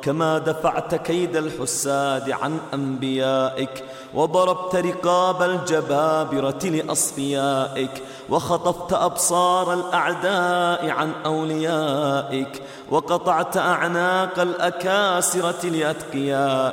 كما دفعت كيد الحساد عن أنبيائك، وضربت رقاب الجبابرة لأصفيائك، وخطفت أبصار الأعداء عن أوليائك، وقطعت أعناق الأكاسرة لأتقيائك،